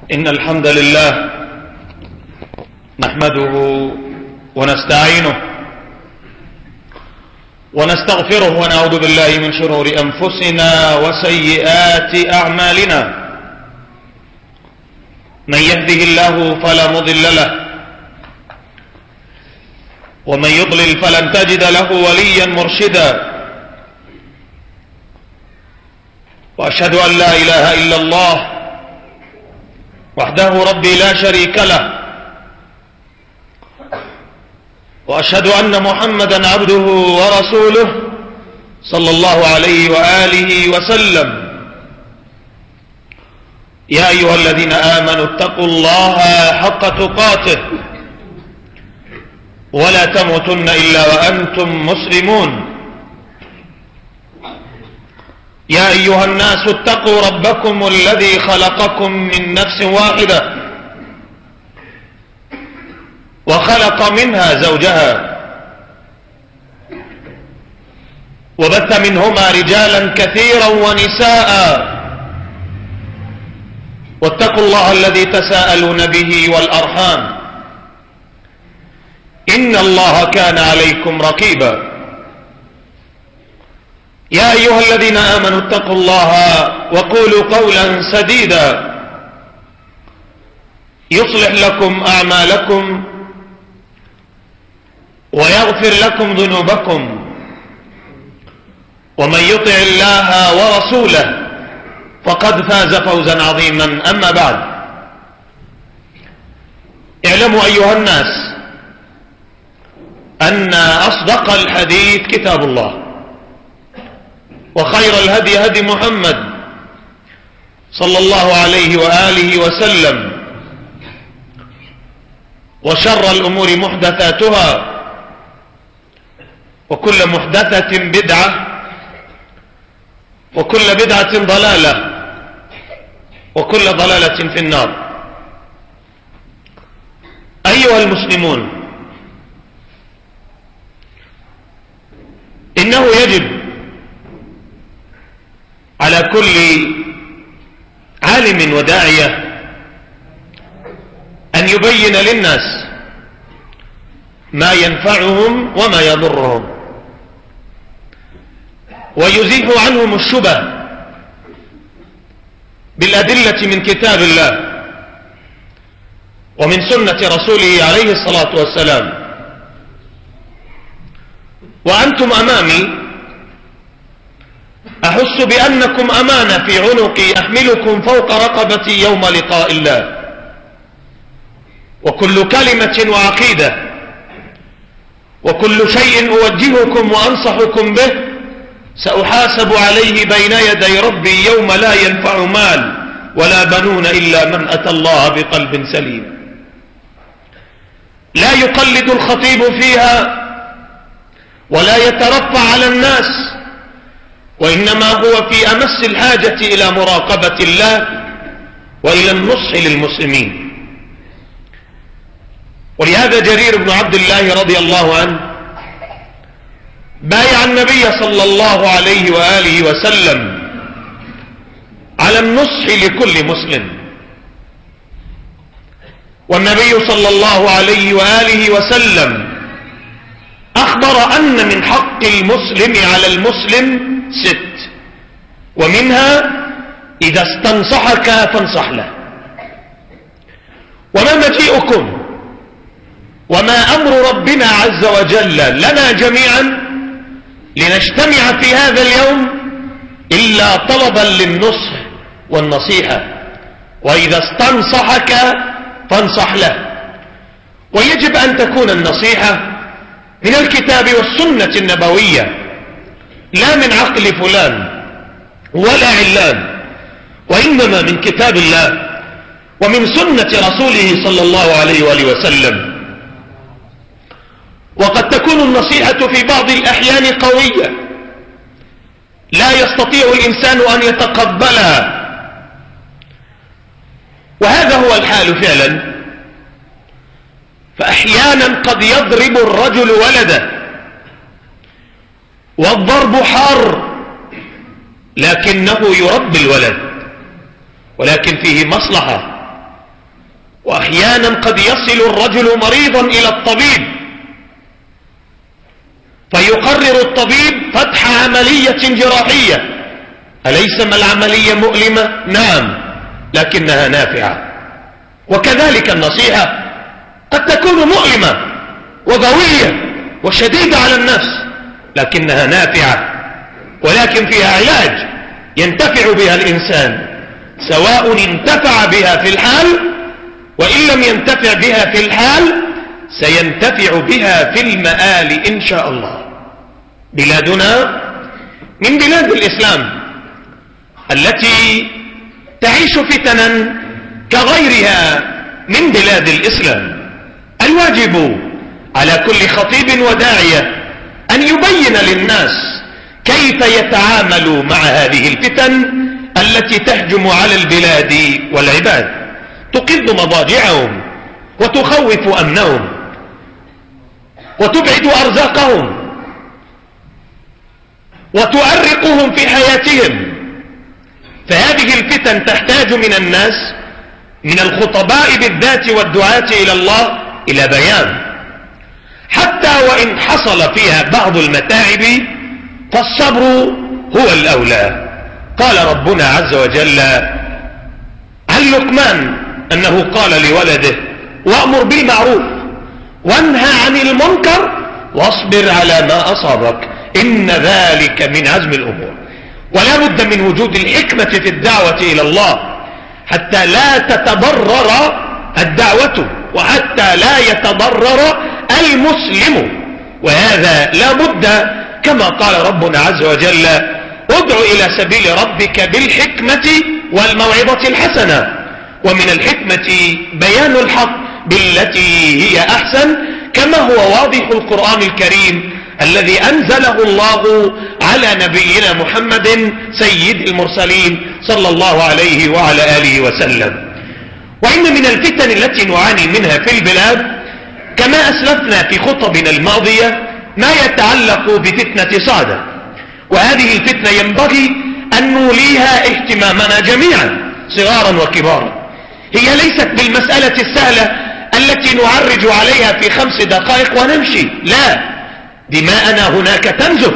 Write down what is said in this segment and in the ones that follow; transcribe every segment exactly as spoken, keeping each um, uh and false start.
إن الحمد لله نحمده ونستعينه ونستغفره ونعوذ بالله من شرور أنفسنا وسيئات أعمالنا. من يهده الله فلا مضل له ومن يضلل فلن تجد له وليا مرشدا. وأشهد أن لا إله إلا الله وحده ربي لا شريك له، وأشهد أن محمدا عبده ورسوله صلى الله عليه وآله وسلم. يا أيها الذين آمنوا اتقوا الله حق تقاته ولا تموتن إلا وأنتم مسلمون. يا أيها الناس اتقوا ربكم الذي خلقكم من نفس واحدة وخلق منها زوجها وبث منهما رجالا كثيرا ونساء، واتقوا الله الذي تساءلون به والأرحام إن الله كان عليكم رقيبا. يا أيها الذين آمنوا اتقوا الله وقولوا قولا سديدا يصلح لكم أعمالكم ويغفر لكم ذنوبكم، ومن يطع الله ورسوله فقد فاز فوزا عظيما. أما بعد، اعلموا أيها الناس أن أصدق الحديث كتاب الله، وخير الهدي هدي محمد صلى الله عليه وآله وسلم، وشر الأمور محدثاتها، وكل محدثة بدعة، وكل بدعة ضلالة، وكل ضلالة في النار. أيها المسلمون، إنه يجب على كل عالم وداعية أن يبين للناس ما ينفعهم وما يضرهم، ويزيح عنهم الشبه بالأدلة من كتاب الله ومن سنة رسوله عليه الصلاة والسلام. وأنتم أمامي، أحس بأنكم أمانة في عنقي يحملكم فوق رقبتي يوم لقاء الله، وكل كلمة وعقيدة وكل شيء أوجهكم وأنصحكم به سأحاسب عليه بين يدي ربي يوم لا ينفع مال ولا بنون إلا من أتى الله بقلب سليم. لا يقلد الخطيب فيها ولا يترفع على الناس، وإنما هو في أمس الحاجة إلى مراقبة الله وإلى النصح للمسلمين. ولهذا جرير بن عبد الله رضي الله عنه بايع النبي صلى الله عليه وآله وسلم على النصح لكل مسلم، والنبي صلى الله عليه وآله وسلم أخبر أن من حق المسلم على المسلم ست، ومنها إذا استنصحك فانصح له. وما مجيئكم وما أمر ربنا عز وجل لنا جميعا لنجتمع في هذا اليوم إلا طلبا للنصح والنصيحة، وإذا استنصحك فانصح له. ويجب أن تكون النصيحة من الكتاب والسنة النبوية، لا من عقل فلان ولا علان، وإنما من كتاب الله ومن سنة رسوله صلى الله عليه وآله وسلم. وقد تكون النصيحة في بعض الأحيان قوية لا يستطيع الإنسان أن يتقبلها، وهذا هو الحال فعلا. فأحيانا قد يضرب الرجل ولده والضرب حار، لكنه يربي الولد، ولكن فيه مصلحة وأحيانا قد يصل الرجل مريضا إلى الطبيب فيقرر الطبيب فتح عملية جراحية. أليس ما العملية مؤلمة؟ نعم، لكنها نافعة. وكذلك النصيحة قد تكون مؤلمة وقوية وشديدة على النفس، لكنها نافعة، ولكن فيها علاج ينتفع بها الإنسان، سواء انتفع بها في الحال وإن لم ينتفع بها في الحال سينتفع بها في المآل إن شاء الله. بلادنا من بلاد الإسلام التي تعيش فتنا كغيرها من بلاد الإسلام. الواجب على كل خطيب وداعية أن يبين للناس كيف يتعاملوا مع هذه الفتن التي تهجم على البلاد والعباد، تقض مضاجعهم وتخوف أمنهم وتبعد أرزاقهم وتؤرقهم في حياتهم. فهذه الفتن تحتاج من الناس، من الخطباء بالذات والدعاة إلى الله، إلى بيان، حتى وإن حصل فيها بعض المتاعب فالصبر هو الأولى. قال ربنا عز وجل عن لقمان أنه قال لولده: وأمر بالمعروف وانهى عن المنكر واصبر على ما أصابك إن ذلك من عزم الأمور. ولا بد من وجود الحكمة في الدعوة إلى الله حتى لا تتضرر الدعوة وحتى لا يتضرر المسلم، وهذا لا بد كما قال ربنا عز وجل: ادع إلى سبيل ربك بالحكمة والموعظة الحسنة. ومن الحكمة بيان الحق بالتي هي أحسن، كما هو واضح القرآن الكريم الذي أنزله الله على نبينا محمد سيد المرسلين صلى الله عليه وعلى آله وسلم. وإن من الفتن التي نعاني منها في البلاد كما أسلفنا في خطبنا الماضية ما يتعلق بفتنة صعدة، وهذه الفتنة ينبغي أن نوليها اهتمامنا جميعا صغارا وكبارا. هي ليست بالمسألة السهلة التي نعرج عليها في خمس دقائق ونمشي، لا، دماءنا هناك تنزف.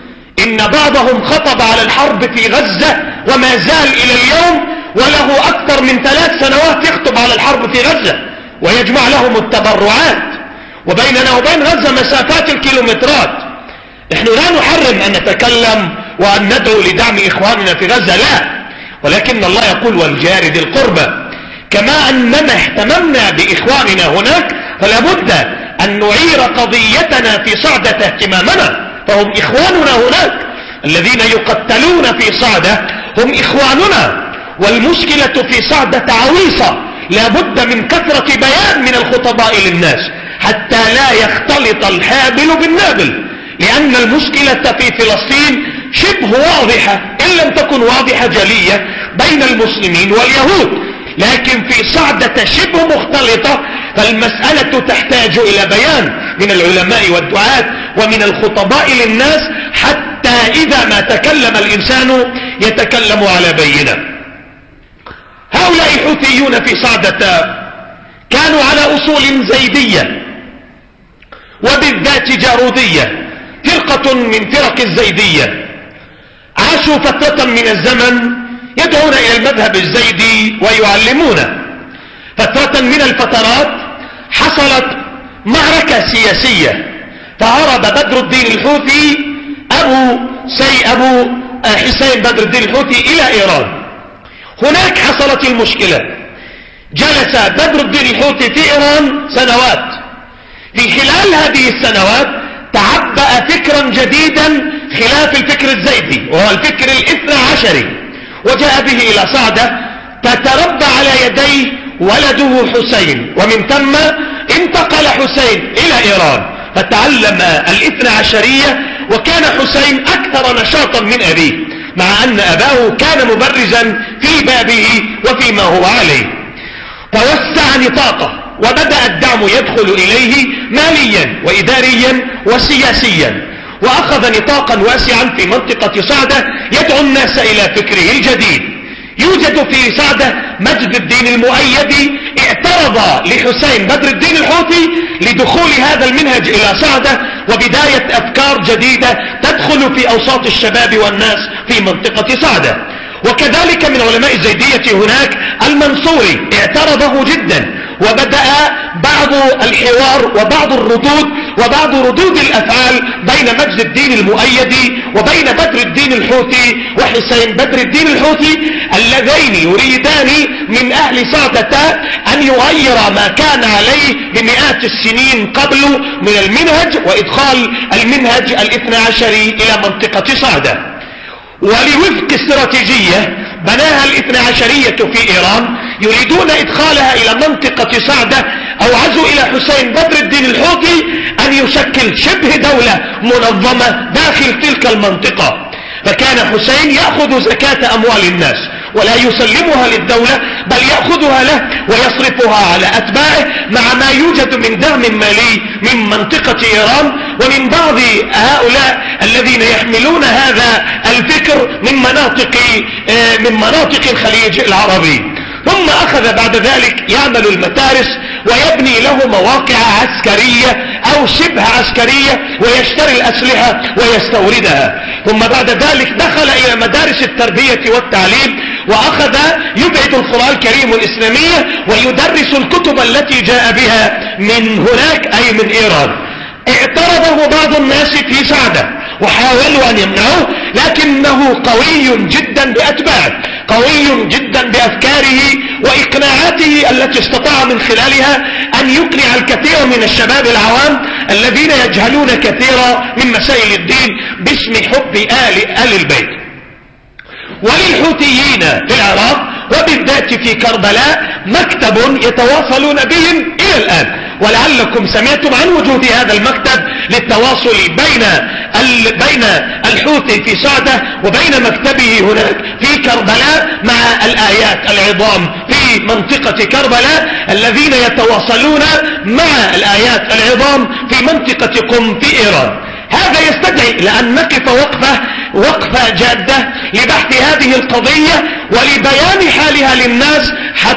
إن بعضهم خطب على الحرب في غزة وما زال إلى اليوم وله أكثر من ثلاث سنوات يخطب على الحرب في غزة ويجمع لهم التبرعات، وبيننا وبين غزة مسافات الكيلومترات. نحن لا نحرم أن نتكلم وأن ندعو لدعم إخواننا في غزة، لا، ولكن الله يقول: والجار ذي القربى. كما أننا اهتممنا بإخواننا هناك فلا بد أن نعير قضيتنا في صعدة اهتمامنا، فهم إخواننا هناك. الذين يقتلون في صعدة هم إخواننا، والمشكلة في صعدة عويصة. لا بد من كثرة بيان من الخطباء للناس حتى لا يختلط الحابل بالنابل، لأن المشكلة في فلسطين شبه واضحة إن لم تكن واضحة جلية بين المسلمين واليهود، لكن في صعدة شبه مختلطة، فالمسألة تحتاج إلى بيان من العلماء والدعاة ومن الخطباء للناس حتى إذا ما تكلم الإنسان يتكلم على بينة. هؤلاء الحوثيون في صعدة كانوا على أصول زيدية وبالذات جارودية، فرقة من فرق الزيدية، عاشوا فترة من الزمن يدعون إلى المذهب الزيدي ويعلمونه. فترة من الفترات حصلت معركة سياسية، فهرب بدر الدين الحوثي أبو سي أبو حسين بدر الدين الحوثي إلى إيران. هناك حصلت المشكلة، جلس بدر الدين الحوثي في إيران سنوات. في خلال هذه السنوات تعبأ فكرا جديدا خلاف الفكر الزيدي، وهو الفكر الاثنى عشري، وجاء به إلى صعدة، فتربى على يديه ولده حسين، ومن ثم انتقل حسين إلى إيران فتعلم الاثنى عشرية، وكان حسين أكثر نشاطا من أبيه، مع أن أباه كان مبرزا في بابه وفيما هو عليه. توسع نطاقه وبدأ الدعم يدخل إليه ماليا وإداريا وسياسيا، وأخذ نطاقا واسعا في منطقة صعدة يدعو الناس إلى فكره الجديد. يوجد في صعدة مجد الدين المؤيدي، اعترف اعترض لحسين بدر الدين الحوثي لدخول هذا المنهج الى صعدة وبداية افكار جديدة تدخل في اوساط الشباب والناس في منطقة صعدة. وكذلك من علماء الزيدية هناك المنصوري اعترضه جدا، وبدأ بعض الحوار وبعض الردود وبعض ردود الافعال بين مجد الدين المؤيدي وبين بدر الدين الحوثي وحسين بدر الدين الحوثي، اللذين يريدان من اهل صعدة ان يغير ما كان عليه بمئات السنين قبل من المنهج وادخال المنهج الاثنى عشري الى منطقة صعدة. ولوفق استراتيجية بناها الاثنى عشرية في ايران يريدون ادخالها الى منطقة صعدة، اوعزوا الى حسين بدر الدين الحوثي ان يشكل شبه دولة منظمة داخل تلك المنطقة. فكان حسين يأخذ زكاة اموال الناس ولا يسلمها للدولة، بل يأخذها له ويصرفها على اتباعه، مع ما يوجد من دعم مالي من منطقة ايران ومن بعض هؤلاء الذين يحملون هذا الفكر من مناطق من مناطق الخليج العربي. ثم اخذ بعد ذلك يعمل المدارس ويبني له مواقع عسكرية او شبه عسكرية ويشتري الاسلحة ويستوردها. ثم بعد ذلك دخل الى مدارس التربية والتعليم واخذ يبعد القرآن الكريم الاسلامية ويدرس الكتب التي جاء بها من هناك اي من ايران. اعترضه بعض الناس في صعدة وحاولوا ان يمنعوه، لكنه قوي جدا باتباعه، قوي جدا بافكاره واقناعاته التي استطاع من خلالها ان يقنع الكثير من الشباب العوام الذين يجهلون كثيرا من مسائل الدين باسم حب آل, آل البيت. وللحوثيين في العراق وبالذات في كربلاء مكتب يتواصلون بهم الى الان، ولعلكم سمعتم عن وجود هذا المكتب للتواصل بين بين الحوثي في صعدة وبين مكتبه هناك في كربلاء مع الآيات العظام في منطقة كربلاء الذين يتواصلون مع الآيات العظام في منطقة قم في إيران. هذا يستدعي لأن نقف وقفة وقفة جادة لبحث هذه القضية ولبيان حالها للناس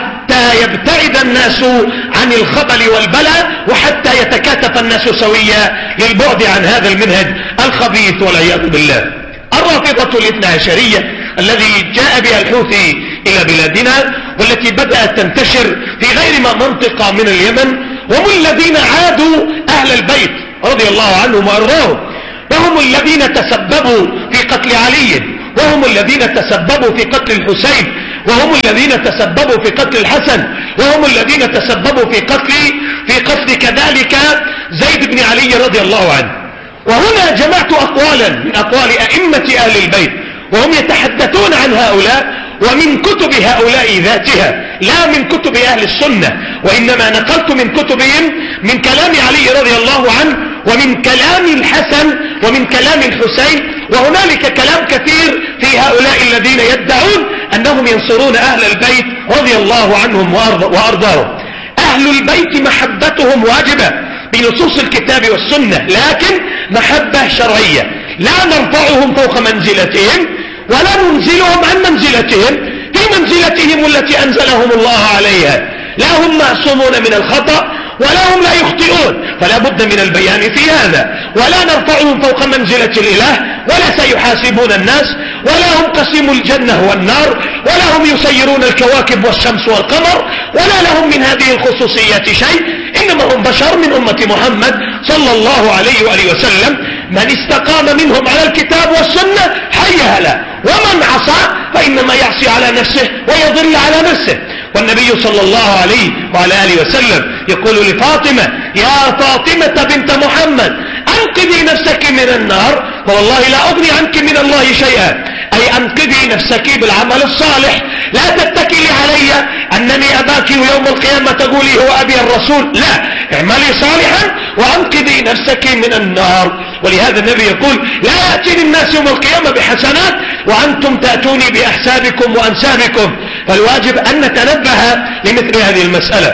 حتى يبتعد الناس عن الخبل والبلاء وحتى يتكاتف الناس سويا للبعد عن هذا المنهج الخبيث والعياذ بالله. الرافضة الاثنى عشرية الذي جاء بها الحوثي إلى بلادنا والتي بدأت تنتشر في غير ما منطقة من اليمن، هم الذين عادوا أهل البيت رضي الله عنهم وأرضاهم، وهم الذين تسببوا في قتل علي، وهم الذين تسببوا في قتل الحسين، وهم الذين تسببوا في قتل الحسن، وهم الذين تسببوا في قتل في قتل كذلك زيد بن علي رضي الله عنه. وهنا جمعت أقوالا من أقوال أئمة أهل البيت وهم يتحدثون عن هؤلاء ومن كتب هؤلاء ذاتها لا من كتب أهل السنة، وإنما نقلت من كتبهم من كلام علي رضي الله عنه ومن كلام الحسن ومن كلام الحسين، وهنالك كلام كثير في هؤلاء الذين يدعون أنهم ينصرون أهل البيت رضي الله عنهم وأرضاهم. أهل البيت محبتهم واجبة بنصوص الكتاب والسنة، لكن محبة شرعية، لا نرفعهم فوق منزلتهم ولا ننزلهم عن منزلتهم في منزلتهم التي أنزلهم الله عليها. لا هم معصومون من الخطأ ولا هم لا يخطئون، فلا بد من البيان في هذا. ولا نرفعهم فوق منزلة الإله ولا سيحاسبون الناس ولا هم قسيم الجنة والنار ولا هم يسيرون الكواكب والشمس والقمر ولا لهم من هذه الخصوصيات شيء، إنما هم بشر من أمة محمد صلى الله عليه وآله وسلم. من استقام منهم على الكتاب والسنة حيها له، ومن عصى فإنما يعصي على نفسه ويضل على نفسه. والنبي صلى الله عليه وعلى آله وسلم يقول لفاطمة: يا فاطمة بنت محمد أنقذي نفسك من النار فوالله لا أغني عنك من الله شيئا، أي أنقذي نفسك بالعمل الصالح، لا تتكلي علي أنني أباك يوم القيامة تقولي هو أبي الرسول، لا، اعملي صالحا وأنقذي نفسك من النار. ولهذا النبي يقول: لا يأتي الناس يوم القيامة بحسنات وأنتم تأتوني بأحسابكم وأنسابكم. فالواجب أن نتنبه لمثل هذه المسألة.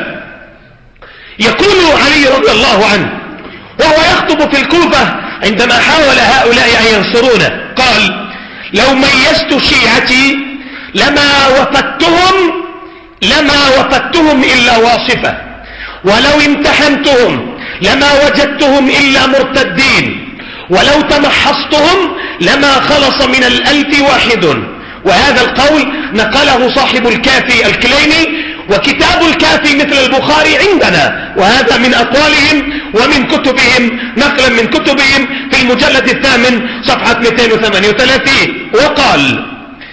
يقول علي رضي الله عنه وهو يخطب في الكوفة عندما حاول هؤلاء أن ينصرونه، قال: لو ميزت شيعتي لما وفدتهم لما وفدتهم إلا واصفة، ولو امتحنتهم لما وجدتهم إلا مرتدين، ولو تمحصتهم لما خلص من الألف واحد. وهذا القول نقله صاحب الكافي الكليني، وكتاب الكافي مثل البخاري عندنا، وهذا من أقوالهم ومن كتبهم، نقلا من كتبهم في المجلد الثامن صفحة مئتين وثمانية وثلاثين. وقال: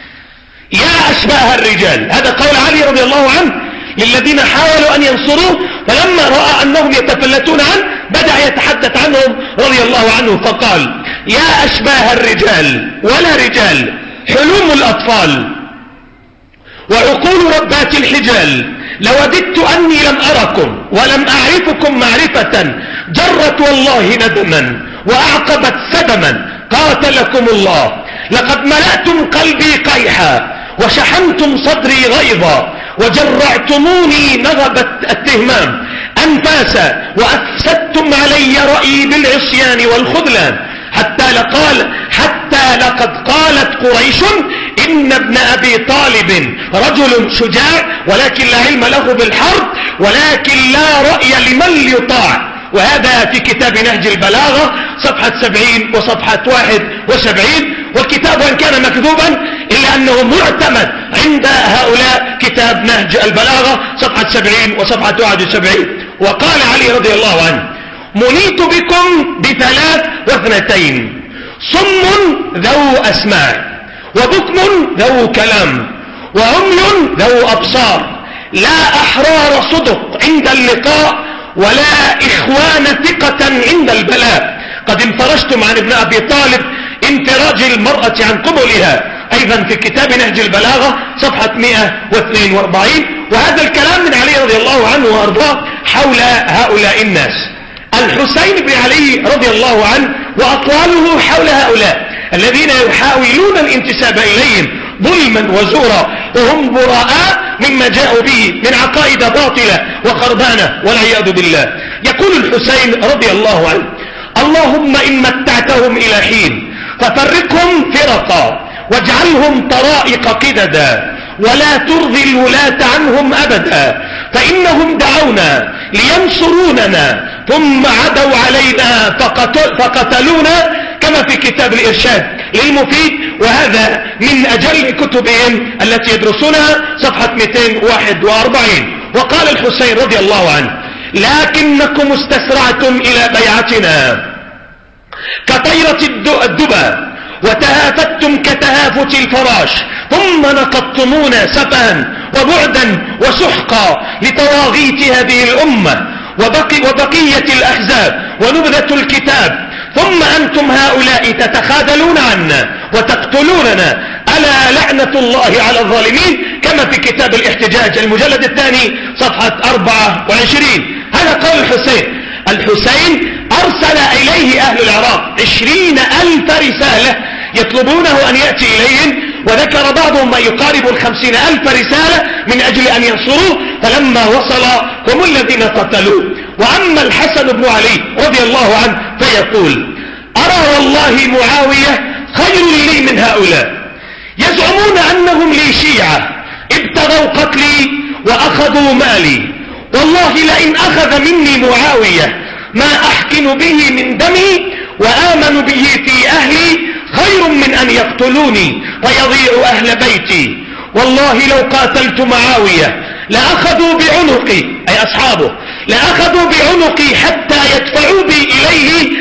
يا أشباه الرجال، هذا قول علي رضي الله عنه للذين حاولوا أن ينصروه، فلما رأى أنهم يتفلتون عنه بدأ يتحدث عنهم رضي الله عنه، فقال: يا أشباه الرجال ولا رجال، حلوم الأطفال وعقول ربات الحجال، لوددت أني لم أركم ولم أعرفكم معرفة، جرت والله ندما وأعقبت سدما، قاتلكم الله. لقد ملأتم قلبي قيحا وشحنتم صدري غيظا، وجرعتموني نغبة التهمام أنفاسا، وأفسدتم علي رأيي بالعصيان والخذلان، حتى لقال حتى لقد قالت قريش إن ابن أبي طالب رجل شجاع، ولكن لا علم له بالحرب، ولكن لا رأي لمن يطاع. وهذا في كتاب نهج البلاغة صفحة سبعين وصفحة واحد وسبعين. والكتاب وإن كان مكذوبا إلا أنه معتمد عند هؤلاء، كتاب نهج البلاغة صفحة سبعين وصفحة واحد وسبعين. وقال علي رضي الله عنه: منيت بكم بثلاث واثنتين، صم ذو أسماع، وبكم ذو كلام، وعمي ذو أبصار، لا أحرار صدق عند اللقاء، ولا إخوان ثقة عند البلاء. قد انفرجتم عن ابن أبي طالب انفراج المرأة عن قبلها، أيضا في كتاب نهج البلاغة صفحة مئة واثنين وأربعين. وهذا الكلام من علي رضي الله عنه وأرضاه حول هؤلاء الناس. الحسين بن علي رضي الله عنه وأقواله حول هؤلاء الذين يحاولون الانتساب إليهم ظلما وزورا، وهم براء مما جاءوا به من عقائد باطلة وخربانة والعياذ بالله. يقول الحسين رضي الله عنه: اللهم إن متعتهم إلى حين ففرقهم فرقا، واجعلهم طرائق قددا، ولا ترضي الولاة عنهم أبدا، فإنهم دعونا لينصروننا ثم عدوا علينا فقتل فقتلونا، كما في كتاب الإرشاد للمفيد، وهذا من أجل كتبهم التي يدرسونها صفحة مئتين وواحد وأربعين. وقال الحسين رضي الله عنه: لكنكم استسرعتم إلى بيعتنا كطيرة الدبا، وتهافتم كتهافت الفراش، ثم نقضتمونا سفها وبعدا وسحقا لطواغيت هذه الأمة وبقي وبقية الأحزاب ونبذة الكتاب، ثم أنتم هؤلاء تتخاذلون عنا وتقتلوننا، ألا لعنة الله على الظالمين، كما في كتاب الاحتجاج المجلد الثاني صفحة أربعة وعشرين. هذا قول الحسين. الحسين أرسل إليه أهل العراق عشرين ألف رسالة يطلبونه أن يأتي إليهم، وذكر بعضهم ما يقارب الخمسين ألف رسالة من أجل أن ينصروه، فلما وصل هم الذين قتلوه. وأما الحسن بن علي رضي الله عنه فيقول: أرى والله معاوية خير لي من هؤلاء، يزعمون أنهم لي شيعة، ابتغوا قتلي وأخذوا مالي، والله لئن أخذ مني معاوية ما أحقن به من دمي وآمن به في أهلي خير من أن يقتلوني فيضيع أهل بيتي، والله لو قاتلت معاوية لأخذوا بعنقي، أي أصحابه، لأخذوا بعنقي حتى يدفعوا بي إليه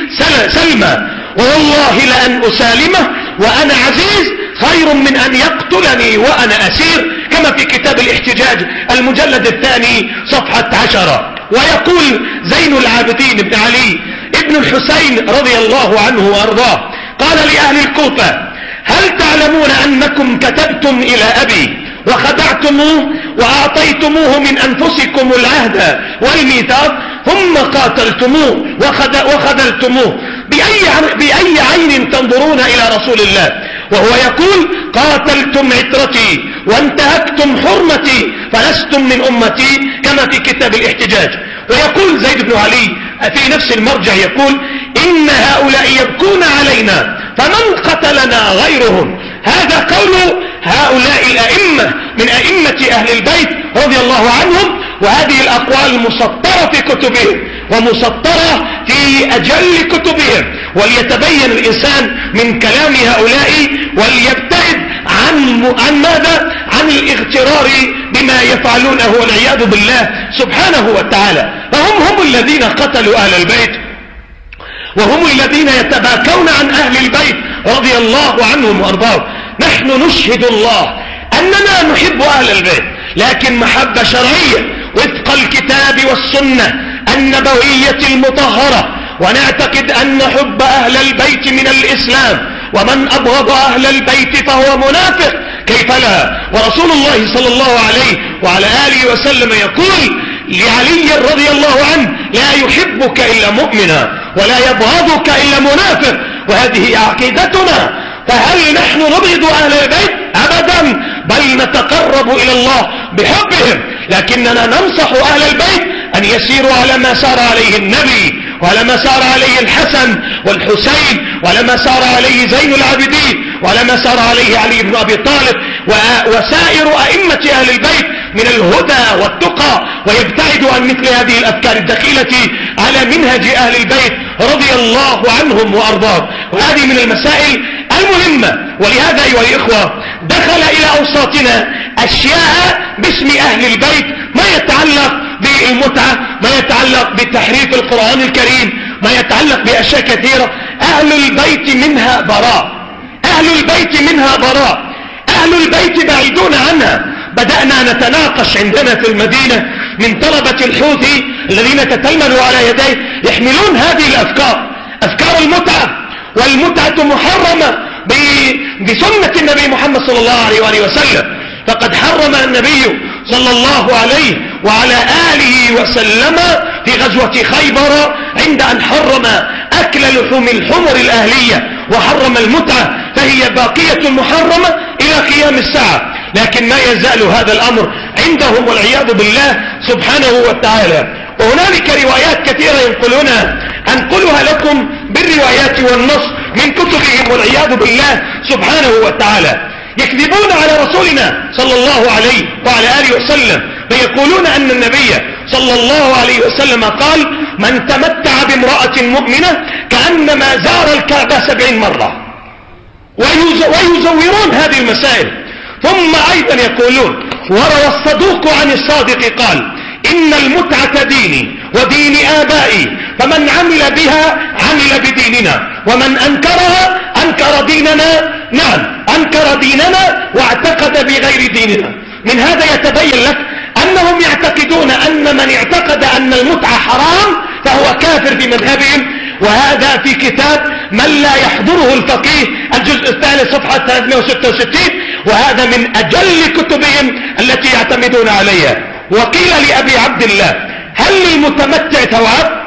سلما، والله لأن أسالمه وأنا عزيز خير من أن يقتلني وأنا أسير، كما في كتاب الاحتجاج المجلد الثاني صفحة عشرة. ويقول زين العابدين بن علي ابن الحسين رضي الله عنه وأرضاه: قال لأهل الكوفة: هل تعلمون أنكم كتبتم إلى أبي وخدعتموه وأعطيتموه من أنفسكم العهد والميثاق، ثم قاتلتموه وخذلتموه، بأي, بأي عين تنظرون إلى رسول الله وهو يقول: قاتلتم عترتي وانتهكتم حرمتي فلستم من أمتي، كما في كتاب الاحتجاج. ويقول زيد بن علي في نفس المرجع يقول: إن هؤلاء يبكون علينا فمن قتلنا غيرهم. هذا قول هؤلاء الأئمة من أئمة أهل البيت رضي الله عنهم، وهذه الأقوال مسطرة في كتبهم ومسطرة في أجل كتبهم، وليتبين الإنسان من كلام هؤلاء وليبتعد عن عن ماذا؟ عن الاغترار بما يفعلونه والعياذ بالله سبحانه وتعالى. فهم هم الذين قتلوا أهل البيت، وهم الذين يتباكون عن أهل البيت رضي الله عنهم وأرضاهم. نحن نشهد الله أننا نحب أهل البيت، لكن محبة شرعية وفق الكتاب والسنة النبوية المطهرة، ونعتقد أن حب أهل البيت من الإسلام، ومن أبغض أهل البيت فهو منافق. كيف لا؟ ورسول الله صلى الله عليه وعلى آله وسلم يقول لعلي رضي الله عنه: لا يحبك إلا مؤمنا ولا يبغضك إلا منافق. وهذه عقيدتنا. فهل نحن نبغض أهل البيت؟ أبدا، بل نتقرب إلى الله بحبهم، لكننا ننصح أهل البيت أن يسيروا على ما سار عليه النبي، وعلى ما سار عليه الحسن والحسين، وعلى ما سار عليه زين العابدين، وعلى ما سار عليه علي بن أبي طالب وسائر أئمة أهل البيت من الهدى والتقى، ويبتعدوا عن مثل هذه الأفكار الدخيلة على منهج أهل البيت رضي الله عنهم وأرضاهم. وهذه من المسائل المهمة. ولهذا أيها الإخوة دخل إلى أوساطنا أشياء باسم أهل البيت، ما يتعلق بالمتعة، ما يتعلق بتحريف القرآن الكريم، ما يتعلق بأشياء كثيرة. أهل البيت منها براء، أهل البيت منها براء، أهل البيت بعيدون عنها. بدأنا نتناقش عندنا في المدينة من طلبة الحوثي الذين تتلمذوا على يديه يحملون هذه الأفكار، أفكار المتعة، والمتعة محرمة بسنة النبي محمد صلى الله عليه وآله وسلم. فقد حرم النبي صلى الله عليه وعلى آله وسلم في غزوة خيبر عند أن حرم أكل لحوم الحمر الأهلية وحرم المتعة، فهي باقية محرمة إلى قيام الساعة. لكن ما يزال هذا الأمر عندهم والعياذ بالله سبحانه وتعالى. وهنالك روايات كثيرة ينقلونها، أنقلها لكم بالروايات والنص من كتبهم والعياذ بالله سبحانه وتعالى. يكذبون على رسولنا صلى الله عليه وعلى آله وسلم، فيقولون أن النبي صلى الله عليه وسلم قال: من تمتع بامرأة مؤمنة كأنما زار الكعبة سبعين مرة، ويزورون هذه المسائل. ثم أيضا يقولون: وروى الصدوق عن الصادق قال: إن المتعة ديني ودين آبائي، فمن عمل بها عمل بديننا، ومن أنكرها أنكر ديننا. نعم، أنكر ديننا واعتقد بغير ديننا. من هذا يتبين لك أنهم يعتقدون أن من اعتقد أن المتعة حرام فهو كافر بمذهبهم. وهذا في كتاب من لا يحضره الفقيه الجزء الثالث صفحة ثلاثمائة وستة وستين، وهذا من أجل كتبهم التي يعتمدون عليها. وقيل لأبي عبد الله: هل للمتمتع ثواب؟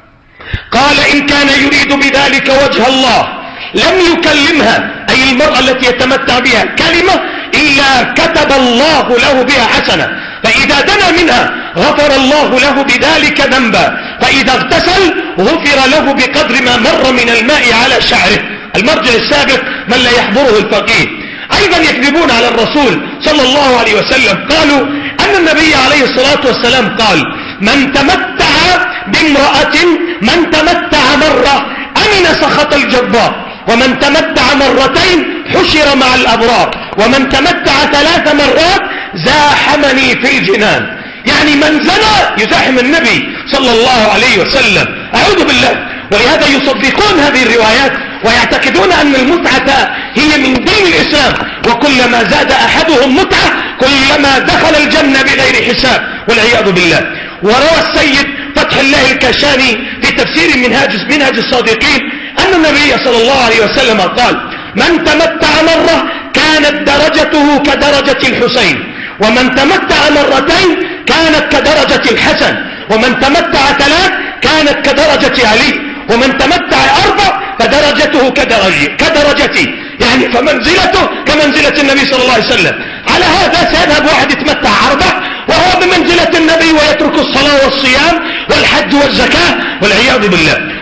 قال: إن كان يريد بذلك وجه الله لم يكلمها، أي المرأة التي يتمتع بها، كلمة إلا كتب الله له بها حسنة، فإذا دنا منها غفر الله له بذلك ذنبا، فإذا اغتسل غفر له بقدر ما مر من الماء على شعره. المرجع السابق من لا يحضره الفقيه. أيضا يكذبون على الرسول صلى الله عليه وسلم، قالوا أن النبي عليه الصلاة والسلام قال: من تمتع بامرأة من تمتع مرة أمن سخط الجبار، ومن تمتع مرتين حشر مع الأبرار، ومن تمتع ثلاث مرات زاحمني في الجنان. يعني من زنى يزاحم النبي صلى الله عليه وسلم، أعوذ بالله. ولهذا يصدقون هذه الروايات ويعتقدون أن المتعة هي من دين الإسلام، وكلما زاد أحدهم متعة كلما دخل الجنة بغير حساب والعياذ بالله. وروى السيد فتح الله الكاشاني في تفسير منهاج منهج الصادقين أن النبي صلى الله عليه وسلم قال: من تمتع مرة كانت درجته كدرجة الحسين، ومن تمتع مرتين كانت كدرجة الحسن، ومن تمتع ثلاث كانت كدرجة علي، ومن تمتع أربع فدرجته كدرجة كدرجتي، يعني فمنزلته كمنزلة النبي صلى الله عليه وسلم. على هذا سيذهب واحد يتمتع أربع وهو بمنزلة النبي ويترك الصلاة والصيام والحج والزكاة والعياذ بالله.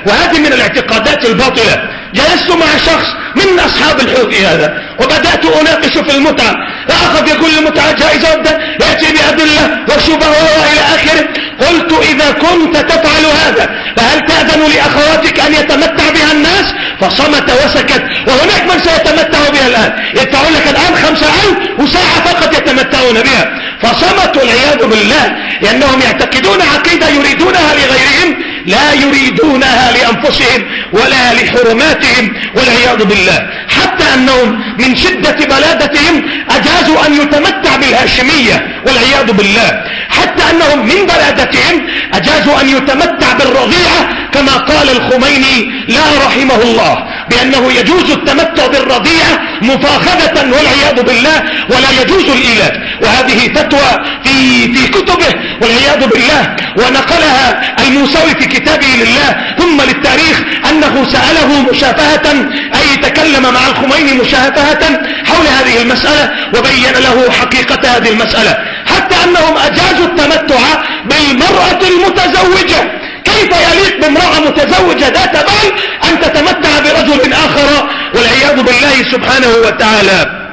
وهذه من الاعتقادات الباطلة. جلست مع شخص من أصحاب الحوثي هذا وبدأت أناقش في المتعة، فأخذ يقول المتعة جائزة وابدأ يأتي بأدلة وشبه وإلى آخره. قلت إذا كنت تفعل هذا فهل تأذن لأخواتك أن يتمتع بها الناس؟ فصمت وسكت. وهناك من سيتمتع بها الآن، يدفعون لك الآن خمسة ألف وساعة فقط يتمتعون بها. فصمتوا والعياذ بالله، لأنهم يعتقدون عقيدة يريدونها لغيرهم، لا يريدونها لأنفسهم ولا لحرماتهم والعياذ بالله. حتى أنهم من شدة بلادتهم أجازوا أن يتمتع بالهاشمية والعياذ بالله. حتى أنهم من بلادتهم أجازوا أن يتمتع بالرضيعة، كما قال الخميني لا رحمه الله بأنه يجوز التمتع بالرضيعة مفاخذة والعياذ بالله، ولا يجوز الإيلاد. وهذه فتوى في في كتبه والعياذ بالله، ونقلها الموسوي في كتابه لله ثم للتاريخ أنه سأله مشافهة، أي تكلم مع الخميني مشافهة حول هذه المسألة وبين له حقيقة هذه المسألة. حتى أنهم أجازوا التمتع بالمرأة المتزوجة. كيف يليق بامرأة متزوجة ذات بال أن تتمتع برجل آخر والعياذ بالله سبحانه وتعالى؟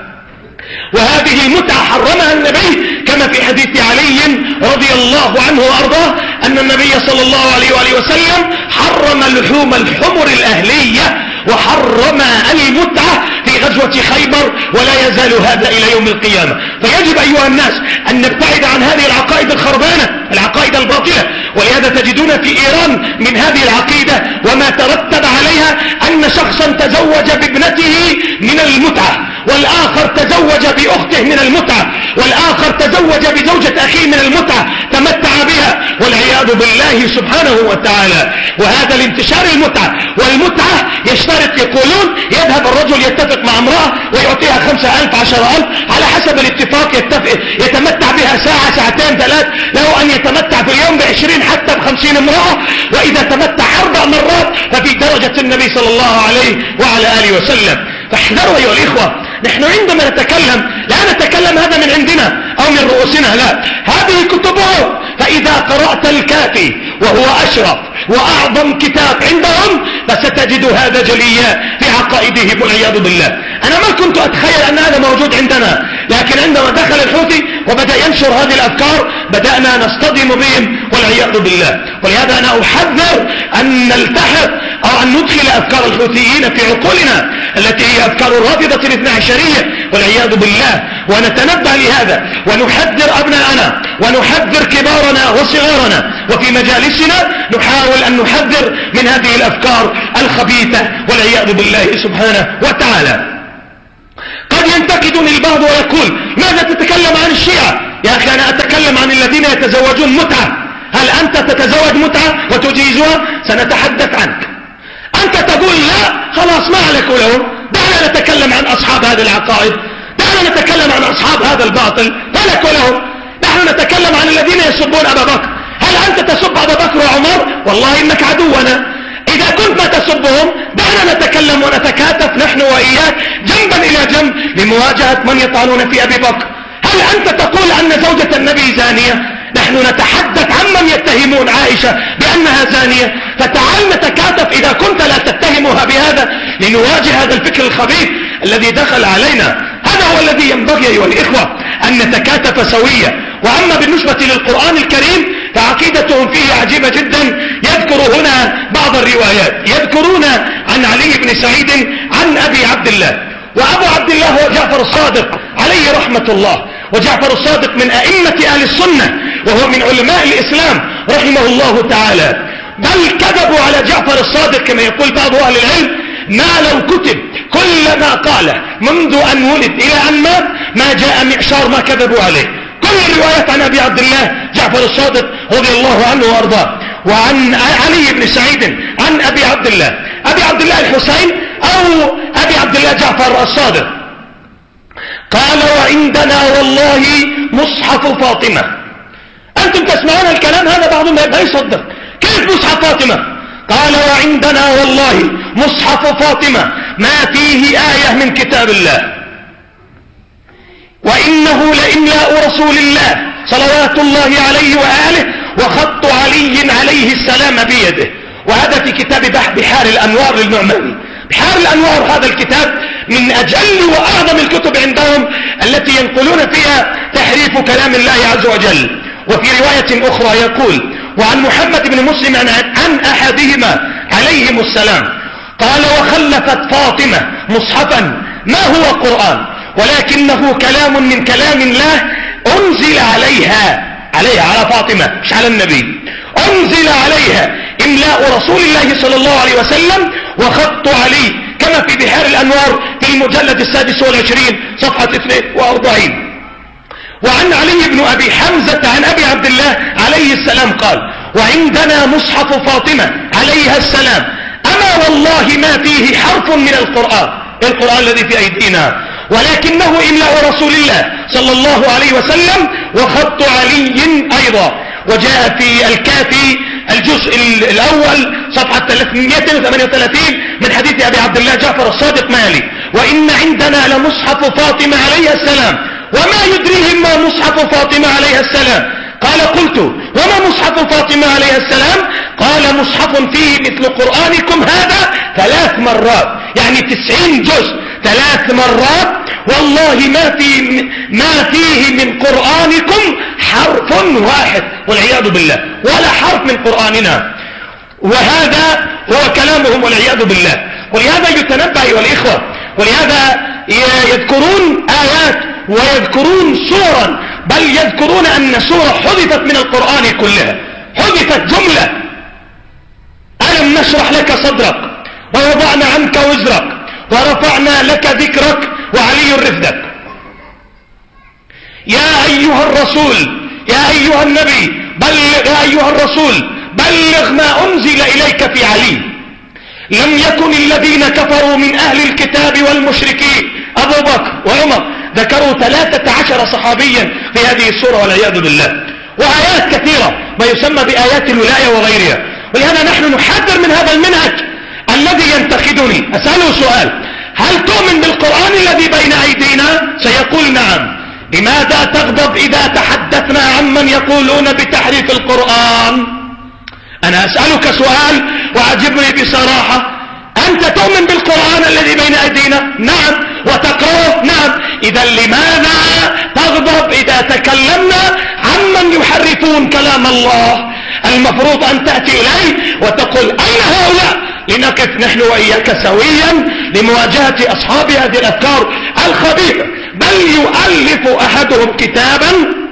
وهذه المتعة حرمها النبي كما في حديث علي رضي الله عنه وأرضاه أن النبي صلى الله عليه وآله وسلم حرم لحوم الحمر الأهلية وحرم المتعة في غزوة خيبر، ولا يزال هذا إلى يوم القيامة. فيجب أيها الناس أن نبتعد عن هذه العقائد الخربانة، العقائد الباطلة. ولهذا تجدون في إيران من هذه العقيدة وما ترتب عليها أن شخصا تزوج بابنته من المتعة، والآخر تزوج بأخته من المتعة، والآخر تزوج بزوجة أخيه من المتعة، تمتع بها والعياذ بالله سبحانه وتعالى. وهذا الانتشار المتعة. والمتعة يشترط، يقولون يذهب الرجل يتفق مع امرأة ويعطيها خمسة ألف عشر ألف على حسب الاتفاق، يتفق يتمتع بها ساعة ساعتين ثلاث، له أن يتمتع في اليوم بعشرين حتى بخمسين امرأة، وإذا تمتع أربع مرات ففي درجة النبي صلى الله عليه وعلى آله وسلم. فاحذروا أيها الإخوة، نحن عندما نتكلم لا نتكلم هذا من عندنا أو من رؤوسنا، لا، هذه كتبهم. فإذا قرأت الكافي وهو أشرف وأعظم كتاب عندهم فستجد هذا جليا في عقائدهم والعياذ بالله. أنا ما كنت أتخيل أن هذا موجود عندنا، لكن عندما دخل الحوثي وبدأ ينشر هذه الأفكار بدأنا نصطدم بهم والعياذ بالله. ولهذا أنا أحذر أن نلتحق أو أن ندخل أفكار الحوثيين في عقولنا التي هي أفكار الرافضة الاثنى عشرية والعياذ بالله، ونتنبه لهذا ونحذر أبناءنا ونحذر كبارنا وصغارنا، وفي مجالسنا نحاول أن نحذر من هذه الأفكار الخبيثة والعياذ بالله سبحانه وتعالى. قد ينتقدني البعض ويقول ماذا تتكلم عن الشيعة؟ يا أخي أنا أتكلم عن الذين يتزوجون متعة. هل أنت تتزوج متعة وتجيزها؟ سنتحدث عنك. أنت تقول لا، خلاص ما عليك لهم، دعنا نتكلم عن أصحاب هذه العقائد، دعنا نتكلم عن أصحاب هذا الباطل، ما لك لهم. نحن نتكلم عن الذين يسبون أبا بكر. هل أنت تسب أبا بكر وعمر؟ والله إنك عدونا. إذا كنت ما تسبهم دعنا نتكلم ونتكاتف نحن وإياك جنبا إلى جنب لمواجهة من يطعنون في أبي بكر. هل أنت تقول أن زوجة النبي زانية؟ نحن نتحدث عمن يتهمون عائشة بأنها زانية، فتعال نتكاتف إذا كنت لا تتهمها بهذا لنواجه هذا الفكر الخبيث الذي دخل علينا. هذا هو الذي ينبغي أيها الإخوة أن نتكاتف سويا. وأما بالنسبة للقرآن الكريم فعقيدتهم فيه عجيبة جدا. يذكر هنا بعض الروايات، يذكرون عن علي بن سعيد عن أبي عبد الله، وأبو عبد الله هو جعفر الصادق عليه رحمة الله. وجعفر الصادق من أئمة أهل السنة وهو من علماء الإسلام رحمه الله تعالى، بل كذبوا على جعفر الصادق كما يقول بعض أهل العلم ما لو كتب كل ما قاله منذ أن ولد إلى أن مات ما جاء معشار ما كذبوا عليه. كل الروايات عن أبي عبد الله جعفر الصادق رضي الله عنه وأرضاه. وعن علي بن سعيد عن أبي عبد الله، أبي عبد الله الحسين أو أبي عبد الله جعفر الصادق قال وعندنا والله مصحف فاطمة. أنتم تسمعون الكلام هذا بعضهم لا يصدق. كيف مصحف فاطمة؟ قال وعندنا والله مصحف فاطمة ما فيه آية من كتاب الله، وإنه لإملاء رسول الله صلوات الله عليه وآله وخط علي عليه السلام بيده، وهذا في كتاب بحار الأنوار للنعماني. بحار الأنوار هذا الكتاب من أجل وأعظم الكتب عندهم التي ينقلون فيها تحريف كلام الله عز وجل. وفي رواية أخرى يقول: وعن محمد بن مسلم عن أحدهما عليهم السلام قال: وخلفت فاطمة مصحفا ما هو قرآن ولكنه كلام من كلام الله أنزل عليها عليها على فاطمة مش على النبي، أنزل عليها إملاء رسول الله صلى الله عليه وسلم وخط علي، كما في بحار الأنوار في المجلد السادس والعشرين صفحة اثنين وأربعين. وعن علي بن أبي حمزة عن أبي عبد الله عليه السلام قال: وعندنا مصحف فاطمة عليها السلام أما والله ما فيه حرف من القرآن، القرآن الذي في أيدينا، ولكنه إملاء رسول الله صلى الله عليه وسلم وخط علي أيضا. وجاء في الكافي الجزء الأول صفحة ثلاثمائة وثمانية وثلاثين من حديث أبي عبد الله جعفر الصادق مالي: وإن عندنا لمصحف فاطمة عليها السلام وما يدريهم ما مصحف فاطمة عليها السلام. قال: قلت: وما مصحف فاطمة عليها السلام؟ قال: مصحف فيه مثل قرآنكم هذا ثلاث مرات، يعني تسعين جزء ثلاث مرات، والله ما في ما فيه من قرآنكم حرف واحد والعياذ بالله، ولا حرف من قرآننا. وهذا هو كلامهم والعياذ بالله. ولهذا يتنبأ أيها الإخوة، ولهذا يذكرون آيات ويذكرون سورا، بل يذكرون أن سورة حذفت من القرآن كلها، حذفت جملة: ألم نشرح لك صدرك ووضعنا عنك وزرك ورفعنا لك ذكرك وعلي رفدك. يا أيها الرسول، يا أيها النبي بلغ، يا أيها الرسول بلغ ما أنزل إليك في علي. لم يكن الذين كفروا من أهل الكتاب والمشركين أبو بكر وعمر، ذكروا ثلاثة عشر صحابيا في هذه السورة والعياذ بالله، وآيات كثيرة ما يسمى بآيات الولاية وغيرها. ولهذا نحن نحذر من هذا المنهج الذي ينتقدني. أسأله سؤال: هل تؤمن بالقرآن الذي بين أيدينا؟ سيقول نعم. لماذا تغضب إذا تحدثنا عمن يقولون بتحريف القرآن؟ أنا أسألك سؤال وأجبني بصراحة: أنت تؤمن بالقرآن الذي بين أيدينا؟ نعم. وتقرأه؟ نعم. إذا لماذا تغضب إذا تكلمنا عمن يحرفون كلام الله؟ المفروض أن تأتي إليه وتقول: أين هؤلاء؟ لنقف نحن وإياك سويا لمواجهة أصحاب هذه الأفكار الخبيثة. بل يؤلف أحدهم كتابا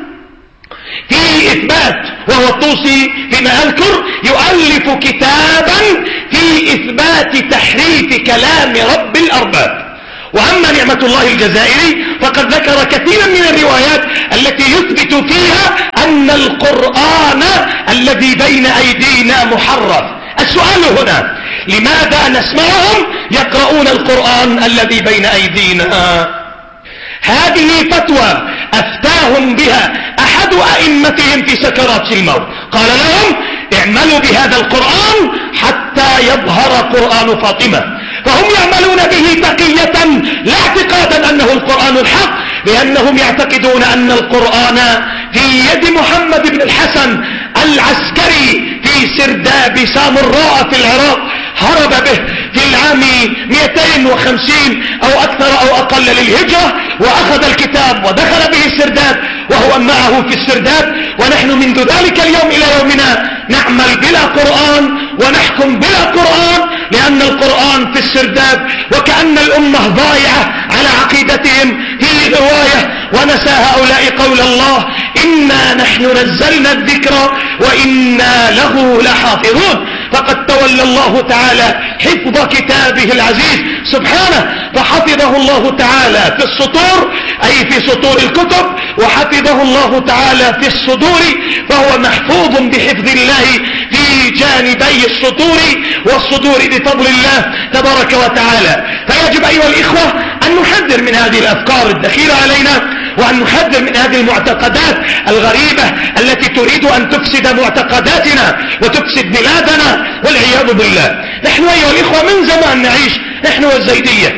في إثبات، وهو الطوسي فيما أذكر، يؤلف كتابا في إثبات تحريف كلام رب الأرباب. وأما نعمة الله الجزائري فقد ذكر كثيرا من الروايات التي يثبت فيها أن القرآن الذي بين أيدينا محرف. السؤال هنا: لماذا نسمعهم يقرؤون القرآن الذي بين أيدينا؟ هذه فتوى أفتاهم بها أحد أئمتهم في سكرات الموت، قال لهم: اعملوا بهذا القرآن حتى يظهر قرآن فاطمة. فهم يعملون به تقية لا اعتقادا أنه القرآن الحق، لأنهم يعتقدون أن القرآن في يد محمد بن الحسن العسكري في سرداب سامراء في العراق، هرب به في العام مئتين وخمسين أو أكثر أو أقل للهجرة، وأخذ الكتاب ودخل به السرداب وهو معه في السرداب. ونحن منذ ذلك اليوم إلى يومنا نعمل بلا قرآن ونحكم بلا قرآن، لأن القرآن في السرداب، وكأن الأمة ضايعة على عقيدتهم في رواية ونسى هؤلاء قول الله: إنا نحن نزلنا الذكر وإنا له لحافظون. فقد تولى الله تعالى حفظ كتابه العزيز سبحانه، فحفظه الله تعالى في السطور، أي في سطور الكتب، وحفظه الله تعالى في الصدور، فهو محفوظ بحفظ الله في جانبي السطور والصدور بفضل الله تبارك وتعالى. فيجب أيها الإخوة أن نحذر من هذه الأفكار الدخيلة علينا، وأن نحذر من هذه المعتقدات الغريبة التي تريد أن تفسد معتقداتنا وتفسد بلادنا والعياذ بالله. نحن أيها الإخوة من زمان نعيش، نحن والزيدية،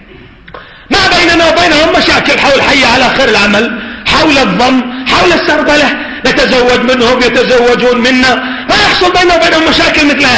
ما بيننا وبينهم مشاكل حول حي على خير العمل، حول الضم، حول السربلة، نتزوج منهم يتزوجون منا، ما يحصل بيننا وبينهم مشاكل مثل هذا.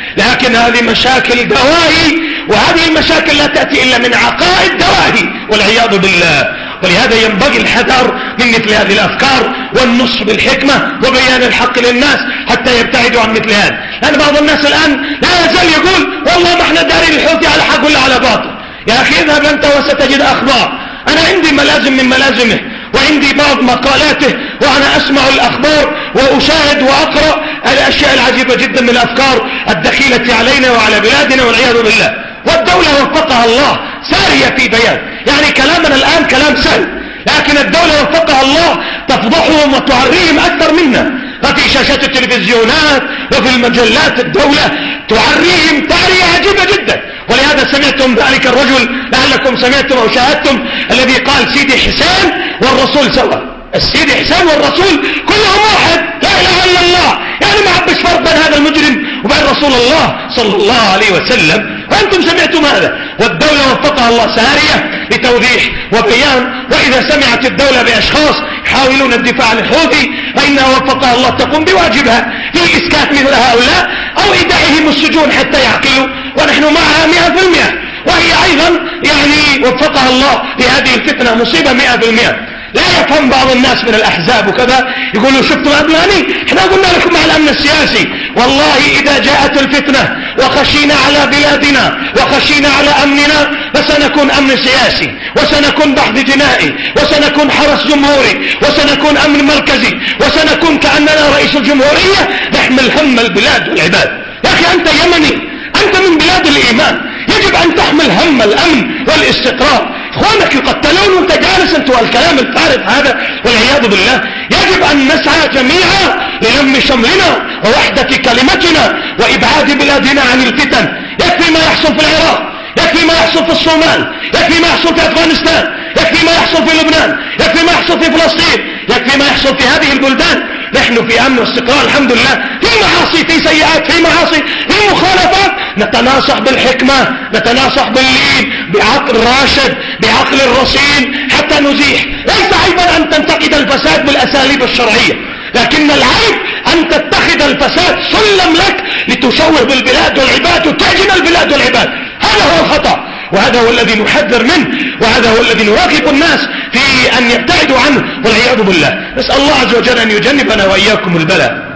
لكن هذه مشاكل دواهي، وهذه المشاكل لا تأتي إلا من عقائد دواهي والعياذ بالله. ولهذا ينبغي الحذر من مثل هذه الأفكار والنصح بالحكمة وبيان الحق للناس حتى يبتعدوا عن مثل هذا. لأن بعض الناس الآن لا يزال يقول والله ما احنا دارين الحوثي على حق ولا على باطل. يا أخي اذهب أنت وستجد أخبار. أنا عندي ملازم من ملازمه وعندي بعض مقالاته، وأنا أسمع الأخبار وأشاهد وأقرأ الأشياء العجيبة جدا من الأفكار الدخيلة علينا وعلى بلادنا والعياذ بالله. والدولة وفقها الله سارية في بيان، يعني كلامنا الآن كلام سهل، لكن الدولة وفقها الله تفضحهم وتعريهم أكثر منا. ففي شاشات التلفزيونات وفي المجلات الدولة تعريهم تعرية عجيبة جدا. ولهذا سمعتم ذلك الرجل، لعلكم سمعتم أو شاهدتم، الذي قال سيدي حسين والرسول سوا. السيدي حسين والرسول كلهم واحد، لا إله إلا الله. يعني ما حبش فرق بين هذا المجرم وبين رسول الله صلى الله عليه وسلم. وأنتم سمعتم هذا. والدولة وفقها الله سارية لتوضيح وبيان. وإذا سمعت الدولة بأشخاص يحاولون الدفاع عن الحوثي فإنها وفقها الله تقوم بواجبها في إسكات مثل هؤلاء أو إيداعهم السجون حتى يعقلوا، ونحن معها مئة في المئة. وهي أيضا يعني وفقها الله لهذه الفتنة مصيبة مئة في المئة. لا يفهم بعض الناس من الأحزاب وكذا يقولوا شفتوا أبناني احنا قلنا لكم على الأمن السياسي. والله إذا جاءت الفتنة وخشينا على بلادنا وخشينا على أمننا فسنكون أمن سياسي، وسنكون بحث جنائي، وسنكون حرس جمهوري، وسنكون أمن مركزي، وسنكون كأننا رئيس الجمهورية نحمل هم البلاد والعباد. يا أخي أنت يمني، أنت من بلاد الإيمان، يجب أن تحمل هم الأمن والاستقرار. اخوانك يقتلون وانت جالس انت والكلام الفارغ هذا والعياذ بالله. يجب ان نسعى جميعا للم شملنا ووحدة كلمتنا وابعاد بلادنا عن الفتن. يكفي ما يحصل في العراق، يكفي ما يحصل في الصومال، يكفي ما يحصل في افغانستان، يكفي ما يحصل في لبنان، يكفي ما يحصل في فلسطين، يكفي ما يحصل في هذه البلدان. نحن في امن واستقرار الحمد لله. في معاصي، في سيئات، في معاصي، في مخالفات، نتناصح بالحكمة، نتناصح باللين، بعقل راشد، بعقل رصين حتى نزيح. ليس عيبا ان تنتقد الفساد بالاساليب الشرعية، لكن العيب ان تتخذ الفساد سلم لك لتشوه بالبلاد والعباد وتعجن البلاد والعباد. هذا هو الخطأ، وهذا هو الذي نحذر منه، وهذا هو الذي نراقب الناس في أن يبتعدوا عنه والعياذ بالله. نسأل الله عز وجل أن يجنبنا وإياكم البلاء.